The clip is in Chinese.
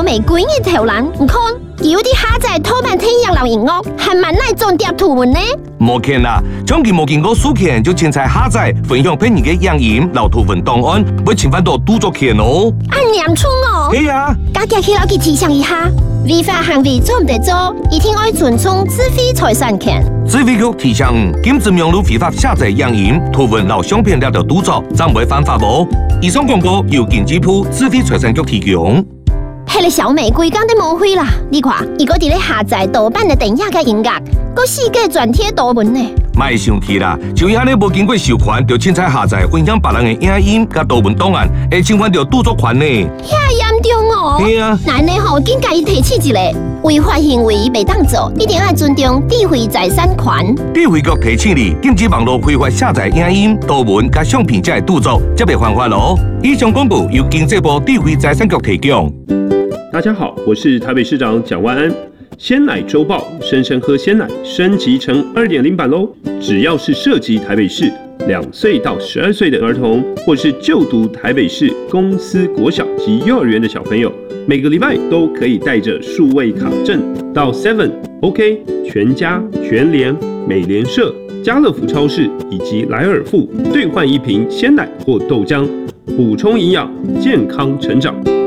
玫瑰的头人，唔看，有啲下载偷版天阳流音乐，还蛮耐重点图文呢。 冇见啦，将其冇经过授权就凊彩下载分享骗人嘅影音、留图文档案，会侵犯到著作权哦。 按念出哦。 係啊， 家己去老佢提醒一下，违法行為做唔得做，一定要尊重智慧財產權。 智慧局提醒禁止用路非法下載影音、圖文留相片了的著作，暫會犯法喎。以上廣告由經濟部智慧財產局提供。 係你小玫瑰講得冇灰啦，你看，如果伫咧下載盜版嘅電影嘅音樂，個世界轉貼圖文呢？ 莫生氣啦，就遐你無經過授權就凊彩下載分享別人嘅影音甲圖文檔案，會侵犯到著作權呢。 遐嚴重哦！ 係啊， 嗱你好，應該提起一個違法行為袂當做，一定要尊重智慧財產權。 智慧局提醒你，禁止網絡非法下載影音、圖文甲相片者嘅著作，則袂犯法咯。以上廣告由經濟部智慧財產局提供。 大家好，我是台北市長蔣萬安。鮮奶週報，生生喝鮮奶升級成2.0版嘍！只要是涉及台北市2歲到12歲的兒童，或是就讀台北市公私國小及幼兒園的小朋友，每個禮拜都可以帶着數位卡證到 Seven、OK、全家、全聯、美聯社、家樂福超市以及萊爾富兌換1瓶鮮奶或豆漿，補充營養，健康成長。